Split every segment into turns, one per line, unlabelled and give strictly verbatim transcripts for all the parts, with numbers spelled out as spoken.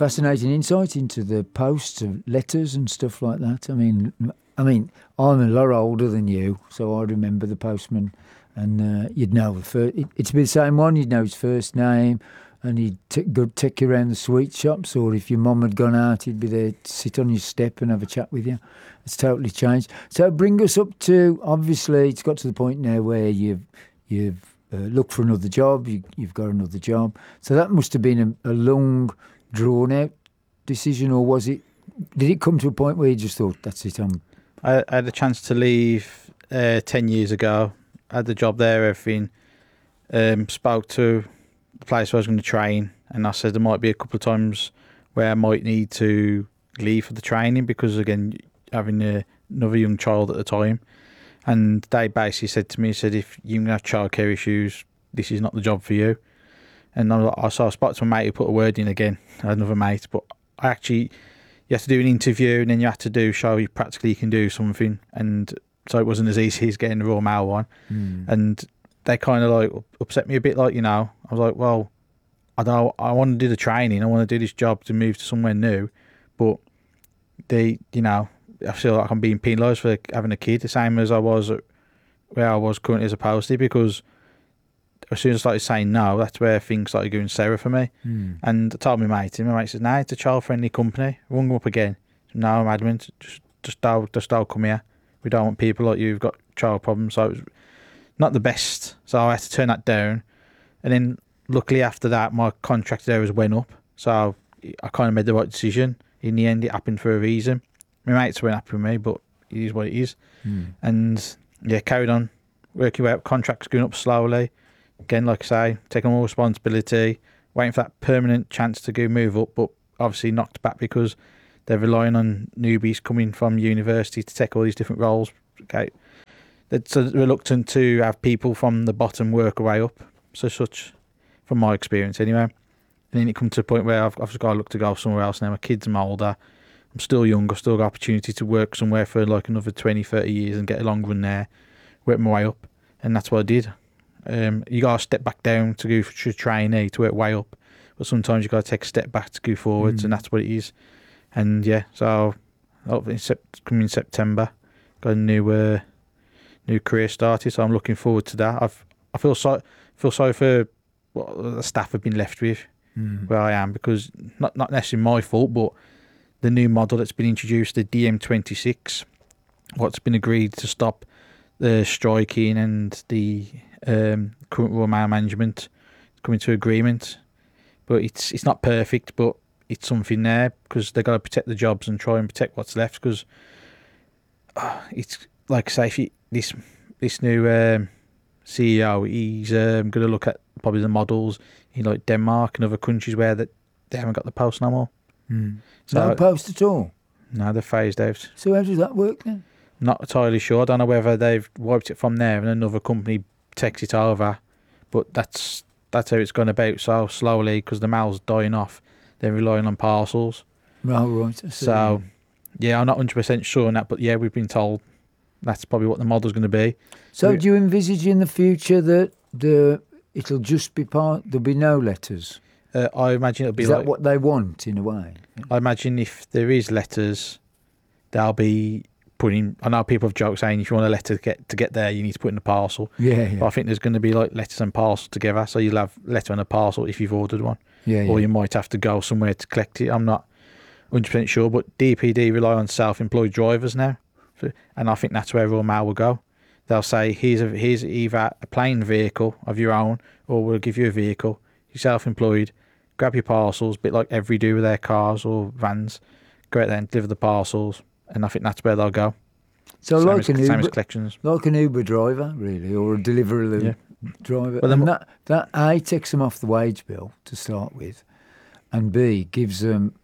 fascinating insight into the posts of letters and stuff like that. I mean, I mean, I'm a lot older than you, so I remember the postman, and uh, you'd know the first, it, it'd be the same one. You'd know his first name, and he'd t- go take you around the sweet shops, or if your mum had gone out, he'd be there to sit on your step and have a chat with you. It's totally changed. So bring us up to, obviously, it's got to the point now where you've you've uh, looked for another job. You, you've got another job. So that must have been a, a long, drawn out decision, or was it? Did it come to a point where you just thought, that's it? I'm.
I, I had a chance to leave uh, ten years ago. I had the job there, everything. Um, spoke to the place where I was going to train, and I said there might be a couple of times where I might need to leave for the training because, again, having a, another young child at the time. And they basically said to me, said, if you have childcare issues, this is not the job for you. And I, I saw a spot to my mate who put a word in again, another mate, but I actually, you have to do an interview and then you have to do, show you practically you can do something. And so it wasn't as easy as getting the Royal Mail one. Mm. And they kind of like upset me a bit, like, you know, I was like, well, I don't, I want to do the training, I want to do this job to move to somewhere new, but they, you know, I feel like I'm being penalised for having a kid, the same as I was where I was currently as a postie, because as soon as I started saying no, that's where things started going sour for me. Mm. And I told my mate, and my mate says, no, it's a child-friendly company. I rung him up again. No, I'm adamant, just, just, don't, just don't come here. We don't want people like you who've got child problems. So it was not the best. So I had to turn that down. And then luckily after that, my contract there was went up. So I kind of made the right decision. In the end, it happened for a reason. My mates weren't happy with me, but it is what it is. Mm. And yeah, carried on working out. Contracts going up slowly. Again, like I say, taking more responsibility, waiting for that permanent chance to go move up, but obviously knocked back because they're relying on newbies coming from university to take all these different roles. Okay, they're so reluctant to have people from the bottom work their way up. So such, from my experience anyway. And then it comes to a point where I've, I've just got to look to go somewhere else now. My kids are older. I'm still young. I've still got opportunity to work somewhere for like another twenty, thirty years and get a long run there, work my way up. And that's what I did. Um, you got to step back down to go for trainee to work way up. But sometimes you got to take a step back to go forwards, mm. and that's what it is. And yeah, so hopefully coming in September, got a new uh, new career started. So I'm looking forward to that. I've I feel so feel sorry for what the staff have been left with mm. where I am, because not not necessarily my fault, but the new model that's been introduced, the D M twenty-six, what's been agreed to stop the striking and the um, current Royal Mail management coming to agreement. But it's it's not perfect, but it's something there because they've got to protect the jobs and try and protect what's left, because uh, it's like I say, if you, this this new um, C E O, he's um, going to look at probably the models in like Denmark and other countries where that they haven't got the post no more.
Mm. So, no post at all?
No, they're phased out.
So how does that work then?
Not entirely sure. I don't know whether they've wiped it from there and another company takes it over, but that's that's how it's gone about so slowly, because the mail's dying off. They're relying on parcels.
Oh, right. I see.
So, yeah, I'm not one hundred percent sure on that, but yeah, we've been told that's probably what the model's going to be.
So
we,
do you envisage in the future that the it'll just be part, there'll be no letters?
Uh, I imagine it'll be
Is
like...
that what they want, in a way?
I imagine if there is letters, they'll be putting... I know people have joked saying if you want a letter to get to get there, you need to put in a parcel.
Yeah, yeah.
But I think there's going to be like letters and parcels together, so you'll have letter and a parcel if you've ordered one.
Yeah,
or
yeah.
you might have to go somewhere to collect it. I'm not one hundred percent sure, but D P D rely on self-employed drivers now, and I think that's where Royal Mail will go. They'll say, here's, a, here's either a plain vehicle of your own, or we'll give you a vehicle. You're self-employed, grab your parcels, a bit like every do with their cars or vans, go out there and deliver the parcels, and I think that's where they'll go.
So
same
like
as,
an
same
Uber,
as collections.
like an Uber driver, really, or a delivery
yeah.
driver.
Well,
and that, that A, takes them off the wage bill to start with, and B, gives them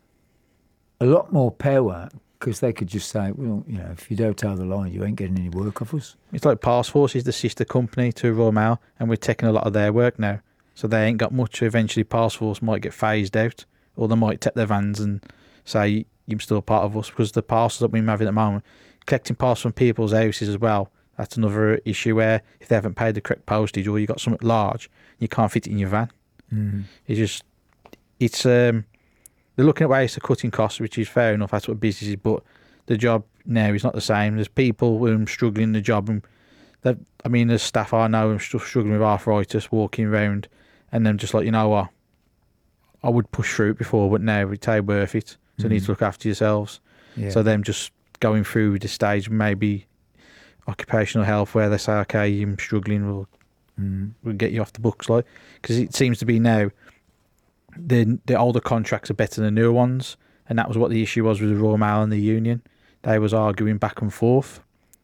a lot more power, because they could just say, well, you know, if you don't toe the line, you ain't getting any work off us.
It's like Passforce is the sister company to Royal Mail, and we're taking a lot of their work now. So they ain't got much. Eventually, Passforce might get phased out, or they might take their vans and say, you're still part of us, because the parcels that we're having at the moment, collecting parcels from people's houses as well, that's another issue where if they haven't paid the correct postage, or you got something large, you can't fit it in your van.
Mm-hmm.
It's just, it's um, they're looking at ways to cutting costs, which is fair enough. That's what business is. But the job now is not the same. There's people who are struggling in the job, and that I mean, there's staff I know who are struggling with arthritis, walking around, and then just like, you know what, I would push through it before, but now it's ain't worth it. So mm. you need to look after yourselves. Yeah. So them just going through the stage, maybe occupational health, where they say, okay, I'm struggling, we'll mm. we'll get you off the books, like, because it seems to be now the the older contracts are better than the newer ones, and that was what the issue was with the Royal Mail and the union. They was arguing back and forth,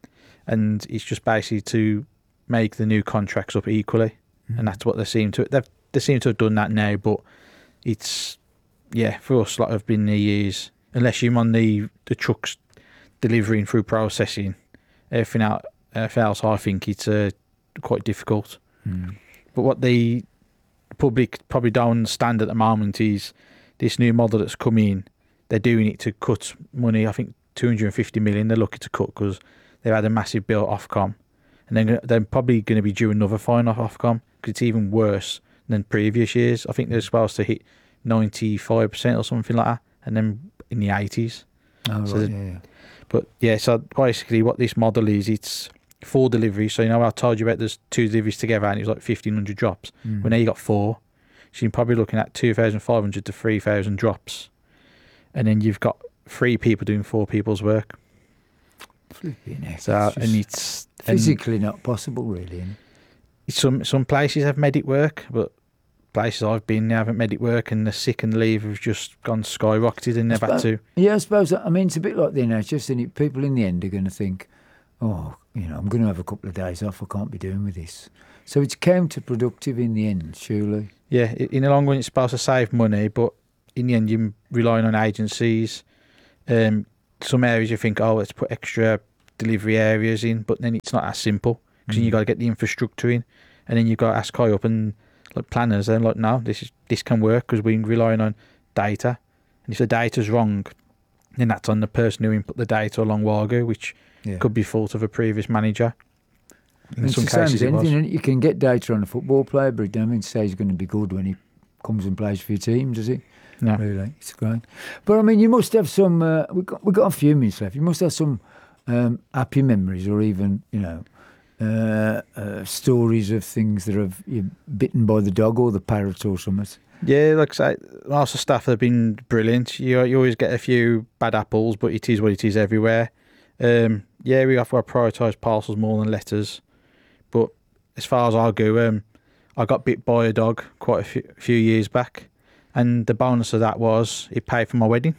and it's just basically to make the new contracts up equally, mm. and that's what they seem to they they seem to have done that now. But it's yeah, for us, like, have been the years, unless you're on the the trucks delivering through processing, everything else, everything else I think it's uh, quite difficult. Mm. But what the public probably don't understand at the moment is this new model that's come in. They're doing it to cut money. I think two hundred fifty million they're looking to cut because they've had a massive bill at Ofcom, and then they're probably going to be due another fine off Ofcom because it's even worse than previous years. I think they're supposed to hit ninety-five percent or something like that, and then in the eighties.
Oh,
so
right, yeah, yeah.
But yeah, so basically what this model is, it's four deliveries. So, you know, I told you about there's two deliveries together and it was like fifteen hundred drops. Mm. Well, now you got four. So you're probably looking at two thousand five hundred to three thousand drops. And then you've got three people doing four people's work.
Flipping heck.
So,
it's
and it's
physically
and
not possible, really. Isn't it?
Some, some places have made it work, but places I've been, they haven't made it work, and the sick and leave have just gone skyrocketed and they've had to.
Yeah, I suppose. I mean, it's a bit like the N H S, isn't it? People in the end are going to think, oh, you know, I'm going to have a couple of days off. I can't be doing with this. So it's counterproductive in the end, surely.
Yeah, in the long run, it's supposed to save money, but in the end, you're relying on agencies. Um, some areas you think, oh, let's put extra delivery areas in, but then it's not as simple because mm. then you've got to get the infrastructure in, and then you've got to ask high up and like planners. They're like, no, this is this can work because we're relying on data, and if the data's wrong, then that's on the person who input the data a long while ago, which yeah. could be fault of a previous manager. In
it's
some
the same
cases,
as anything. You can get data on a football player, but it don't mean to say he's going to be good when he comes and plays for your team, does he?
No,
really, it's great. But I mean, you must have some. Uh, we got we got a few minutes left. You must have some um, happy memories, or even you know, uh, uh, stories of things that have you bitten by the dog or the parrot or something.
Yeah, like I say, lots of staff have been brilliant. You you always get a few bad apples, but it is what it is everywhere. Um, yeah, we have to prioritise parcels more than letters. But as far as I go, um, I got bit by a dog quite a few, few years back, and the bonus of that was it paid for my wedding.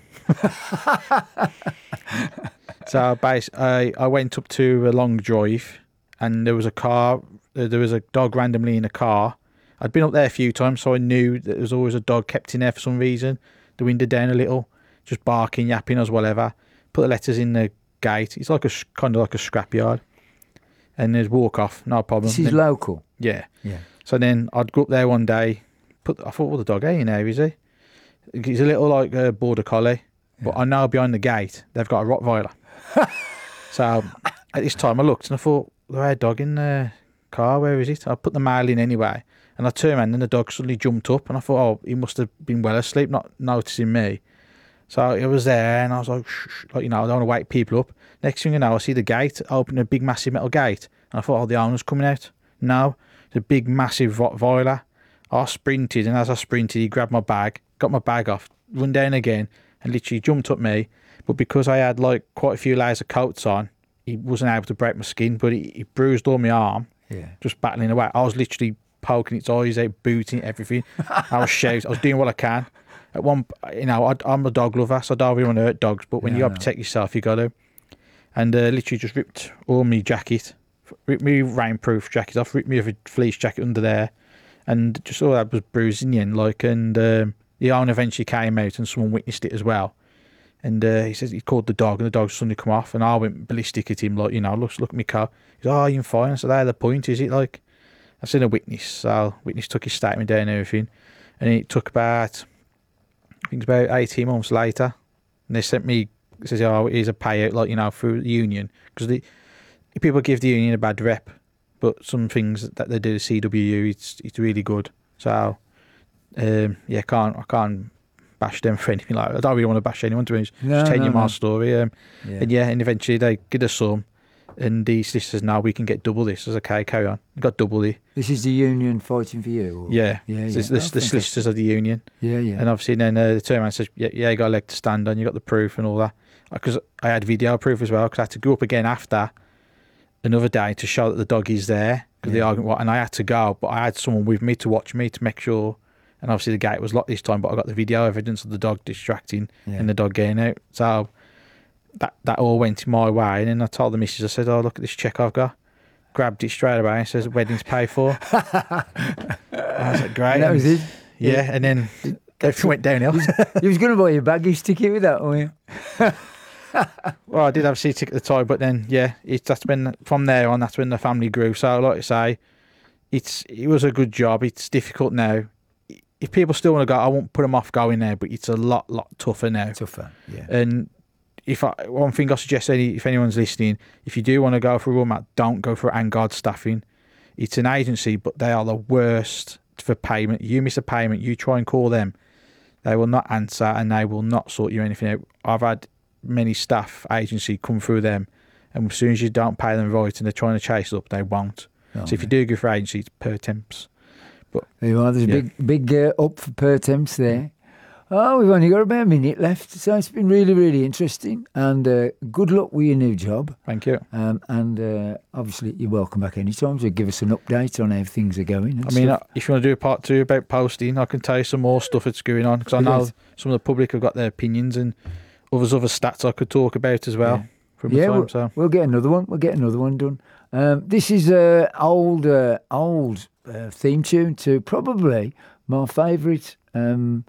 So basically, I, I went up to a long drive, and there was a car. There was a dog randomly in a car. I'd been up there a few times, so I knew that there was always a dog kept in there for some reason. The window down a little, just barking, yapping, or whatever. Put the letters in the gate. It's like a kind of like a scrapyard. And there's walk off, no problem.
This is
then,
local.
Yeah.
Yeah.
So then I'd go up there one day. Put I thought, well, the dog ain't in there, is he? He's a little like a border collie, yeah. But I know behind the gate they've got a Rottweiler. So at this time I looked and I thought, there had a dog in the car. Where is it? I put the mail in anyway, and I turned around and the dog suddenly jumped up, and I thought, oh, he must have been well asleep, not noticing me. So it was there, and I was like, shh, shh, like, you know, I don't want to wake people up. Next thing you know, I see the gate open, a big, massive metal gate. And I thought, oh, the owner's coming out. No, it's a big, massive Rottweiler. I sprinted, and as I sprinted, he grabbed my bag, got my bag off, run down again, and literally jumped at me. But because I had, like, quite a few layers of coats on, he wasn't able to break my skin, but he, he bruised all my arm,
yeah. just
battling away. I was literally poking its eyes out, booting it, everything. I was shouting. I was doing what I can. At one, you know, I, I'm a dog lover, so I don't really want to hurt dogs, but when yeah, you got to protect yourself, you got to. And uh, literally just ripped all my jacket, ripped me rainproof jacket off, ripped me a fleece jacket under there, and just all that was bruised in the end. Like, and um, the owner eventually came out, and someone witnessed it as well. And uh, he says he called the dog, and the dog suddenly come off, and I went ballistic at him, like, you know, look, look at me car. He goes, oh, you're fine. I said, that's the point, is it? Like, I seen a witness, so witness took his statement down and everything, and it took about. I think it's about eighteen months later, and they sent me, says, oh, here's a payout, like, you know, through the union, because the people give the union a bad rep, but some things that they do, the C W U, it's it's really good. So, um, yeah, can't I can't bash them for anything like that. I don't really want to bash anyone, to be honest.
No,
Just telling
no,
you my
no.
story. Um,
Yeah.
And yeah, and eventually they get a sum, and the solicitors, now we can get double this. I was okay, carry on. We got double the.
This is the union fighting for you? Or?
Yeah,
Yeah,
So
yeah.
it's the,
Oh,
the
fantastic.
solicitors of the union.
Yeah, yeah.
And obviously then uh, the turnaround says, yeah, yeah, you got a leg to stand on, you got the proof and all that. Because I had video proof as well, because I had to go up again after another day to show that the dog is there. Because the
Yeah.
argument, was- and I had to go, but I had someone with me to watch me to make sure. And obviously the gate was locked this time, but I got the video evidence of the dog distracting
Yeah.
and the dog getting out. So that that all went my way. And then I told the missus, I said, oh, look at this check I've got. Grabbed it straight away and says, wedding's paid for. And I was like, great.
And that was it.
Yeah, and then everything went downhill.
You was going to buy your baggage ticket with that, weren't you?
Well, I did have a seat ticket at the time, but then, yeah, it's that's been, from there on, that's when the family grew. So, like I say, it's it was a good job. It's difficult now. If people still want to go, I won't put them off going there, but it's a lot, lot tougher now.
Tougher, yeah.
And if I, one thing I suggest, any if anyone's listening, if you do want to go for a Walmart, don't go for Angard Staffing. It's an agency, but they are the worst for payment. You miss a payment, you try and call them, they will not answer and they will not sort you anything out. I've had many staff agency come through them, and as soon as you don't pay them right and they're trying to chase it up, they won't.
Oh,
so if you do go for agency, it's per temps. But
There you are, there's
Yeah.
a big, big uh, up for per temps there. Oh, we've only got about a minute left, so it's been really, really interesting. And uh, good luck with your new job.
thank you.
Um, and uh, obviously, you're welcome back anytime to give us an update on how things are going. and
I mean,
stuff.
uh, if you want to do a part two about posting, I can tell you some more stuff that's going on, because I know
Yes.
some of the public have got their opinions, and others other stats I could talk about as well
Yeah.
from the
yeah,
time.
we'll,
So
we'll get another one. We'll get another one done. Um, this is a old, uh, old uh, theme tune to probably my favourite um,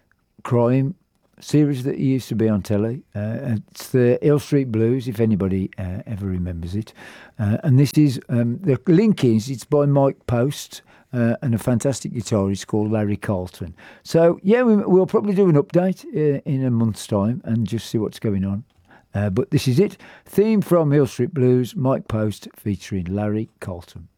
crime series that used to be on telly. Uh, it's the Hill Street Blues, if anybody uh, ever remembers it. Uh, and this is um, the link is it's by Mike Post. Uh, and a fantastic guitarist called Larry Carlton. So, yeah, we, we'll probably do an update uh, in a month's time and just see what's going on. Uh, but this is it. Theme from Hill Street Blues, Mike Post featuring Larry Carlton.